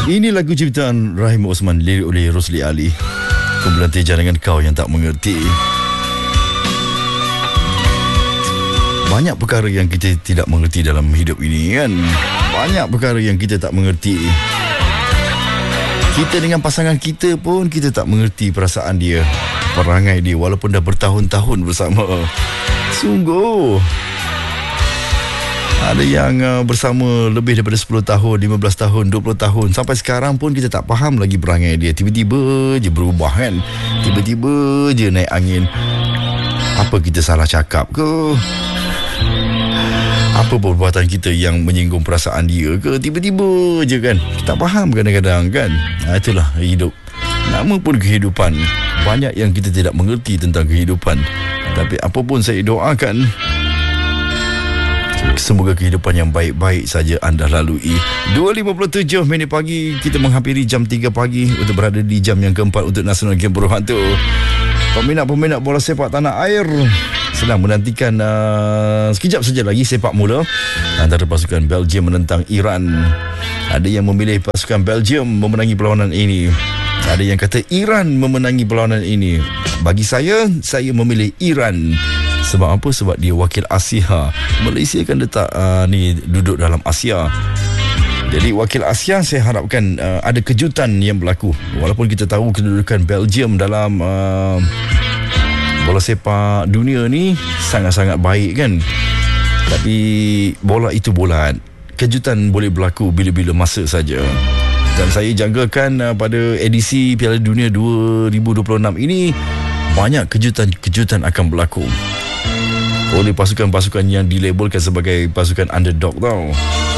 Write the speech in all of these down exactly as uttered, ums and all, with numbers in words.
Ini lagu ciptaan Rahim Osman, lirik oleh Rosli Ali. Kumpulan Teja dengan Kau Yang Tak Mengerti. Banyak perkara yang kita tidak mengerti dalam hidup ini kan. Banyak perkara yang kita tak mengerti. Kita dengan pasangan kita pun kita tak mengerti perasaan dia, perangai dia, walaupun dah bertahun-tahun bersama. Sungguh. Ada yang uh, bersama lebih daripada sepuluh tahun, lima belas tahun, dua puluh tahun. Sampai sekarang pun kita tak faham lagi perangai dia. Tiba-tiba je berubah kan. Tiba-tiba je naik angin. Apa kita salah cakap ke? Apa perbuatan kita yang menyinggung perasaan dia ke? Tiba-tiba je kan. Kita tak faham kadang-kadang kan. Nah, itulah hidup. Nama pun kehidupan. Banyak yang kita tidak mengerti tentang kehidupan. Tapi apa pun saya doakan, semoga kehidupan yang baik-baik saja anda lalui. Dua lima puluh tujuh minit pagi, kita menghampiri jam tiga pagi untuk berada di jam yang keempat untuk Nasional Game Buruh Hantu. Peminat-peminat bola sepak tanah air sedang menantikan uh, sekejap saja lagi sepak mula antara pasukan Belgium menentang Iran. Ada yang memilih pasukan Belgium memenangi perlawanan ini. Ada yang kata Iran memenangi perlawanan ini. Bagi saya, saya memilih Iran. Sebab apa? Sebab dia wakil Asia. Malaysia kan letak uh, ni duduk dalam Asia. Jadi wakil Asia, saya harapkan uh, ada kejutan yang berlaku. Walaupun kita tahu kedudukan Belgium dalam uh, bola sepak dunia ni sangat-sangat baik kan. Tapi bola itu bola. Kejutan boleh berlaku bila-bila masa saja. Dan saya jangkakan uh, pada edisi Piala Dunia dua ribu dua puluh enam ini banyak kejutan-kejutan akan berlaku oleh pasukan-pasukan yang dilabelkan sebagai pasukan underdog tau.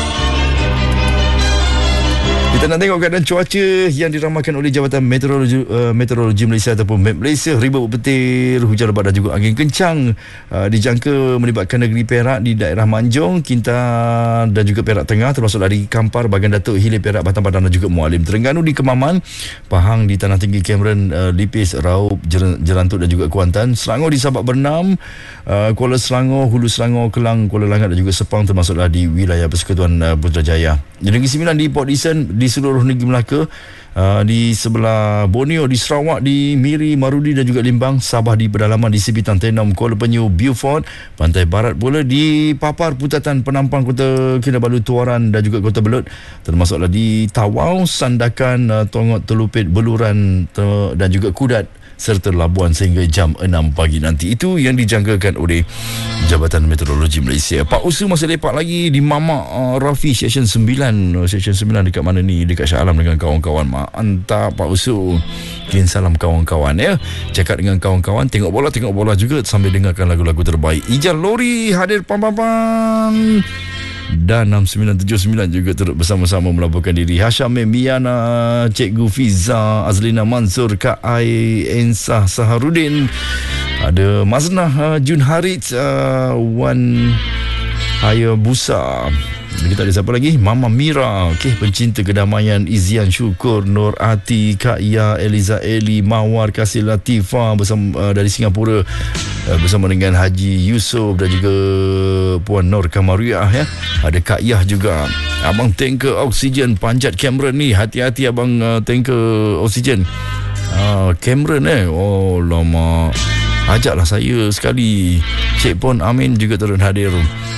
Kita nak tengok keadaan cuaca yang diramalkan oleh Jabatan Meteorologi, uh, Meteorologi Malaysia ataupun M E T Malaysia. Ribut berpetir, hujan lebat dan juga angin kencang uh, dijangka melibatkan negeri Perak di daerah Manjung, Kintar dan juga Perak Tengah, termasuk dari Kampar, Bagan Datuk, Hilir, Perak, Batam Padang dan juga Mualim. Terengganu di Kemaman, Pahang di Tanah Tinggi, Cameron, uh, Lipis, Raub, Jerantuk dan juga Kuantan, Selangor di Sabak Bernam, uh, Kuala Selangor, Hulu Selangor, Kelang, Kuala Langat dan juga Sepang, termasuklah di wilayah Persekutuan uh, Putrajaya. Negeri Sembilan di Port Dickson, di seluruh negeri Melaka, uh, di sebelah Borneo, di Sarawak, di Miri, Marudi dan juga Limbang, Sabah di pedalaman di Sipitan, Tenom, Kuala Penyu, Beaufort, Pantai Barat pula di Papar, Putatan, Penampang, Kota Kinabalu, Tuaran dan juga Kota Belud, termasuklah di Tawau, Sandakan, uh, Tongot, Telupit, Beluran ter- dan juga Kudat serta Labuan sehingga jam enam pagi nanti. Itu yang dijangkakan oleh Jabatan Meteorologi Malaysia. Pak Usu masih lepak lagi di Mamak uh, Rafi Seksyen sembilan. Seksyen sembilan dekat mana ni? Dekat Shah Alam dengan kawan-kawan. Mantap Pak Usu. Kirim salam kawan-kawan ya. Cakap dengan kawan-kawan, tengok bola, tengok bola juga sambil dengarkan lagu-lagu terbaik. Ijal Lori hadir pam-pam-pam. Dan enam sembilan tujuh sembilan juga turut bersama-sama melaporkan diri. Hasham Miana, Cikgu Fiza, Azlina Mansur, Kak Ai, Ensah Saharudin, ada Maznah, Jun Harith, uh, Wan Hayabusa. Kita ada siapa lagi? Mama Mira, okay, pencinta kedamaian, Izian Syukur, Nur Ati, Kak Ya, Eliza Eli, Mawar, Kasih Latifah bersama uh, dari Singapura, uh, bersama dengan Haji Yusof dan juga Puan Nur Kamariah ya. Ada Kak Yah juga. Abang tanker oksigen Panjat Cameron ni, hati-hati abang uh, tanker oksigen. Uh, Cameron eh. Oh lama. Ajaklah saya sekali. Cik Pon Amin juga turut hadir.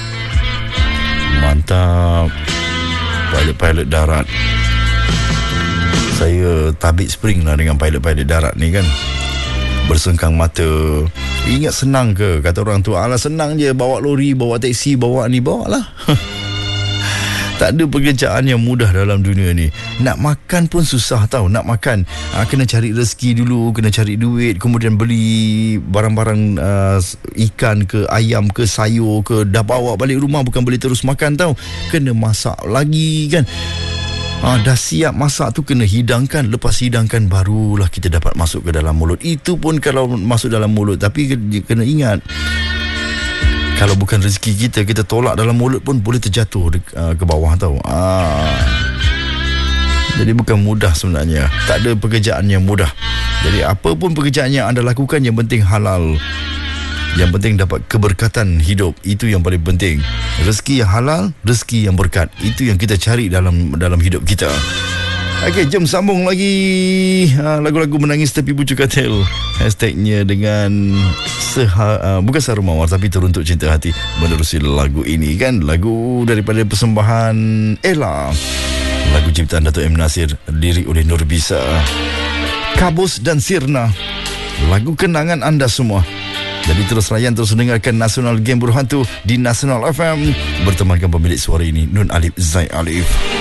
Mantap. Pilot-pilot darat. Saya tabik spring lah dengan pilot-pilot darat ni kan. Bersengkang mata. Ingat senang ke? Kata orang tu, alah senang je, bawa lori, bawa teksi, bawa ni, bawa lah. Tak ada pekerjaan yang mudah dalam dunia ni. Nak makan pun susah tau. Nak makan ha, kena cari rezeki dulu, kena cari duit, kemudian beli barang-barang uh, ikan ke, ayam ke, sayur ke, dah bawa balik rumah, bukan boleh terus makan tau. Kena masak lagi kan. Ha, dah siap masak tu kena hidangkan. Lepas hidangkan barulah kita dapat masuk ke dalam mulut. Itu pun kalau masuk dalam mulut. Tapi kena ingat, kalau bukan rezeki kita, kita tolak dalam mulut pun boleh terjatuh uh, ke bawah tau. Ah. Jadi bukan mudah sebenarnya. Tak ada pekerjaan yang mudah. Jadi apa pun pekerjaan yang anda lakukan, yang penting halal. Yang penting dapat keberkatan hidup. Itu yang paling penting. Rezeki yang halal, rezeki yang berkat. Itu yang kita cari dalam dalam hidup kita. Okey, jom sambung lagi uh, lagu-lagu menangis tepi bucu katil. Hashtagnya dengan seha, uh, bukan seharu mawar tapi teruntuk cinta hati menerusi lagu ini kan. Lagu daripada persembahan Ella, lagu ciptaan Dato' M. Nasir, lirik oleh Nur Bisa. Kabus dan Sirna, lagu kenangan anda semua. Jadi terus layan, terus dengarkan Nasional Game Berhantu di Nasional F M bertemankan pemilik suara ini, Nun Alif Zai Alif.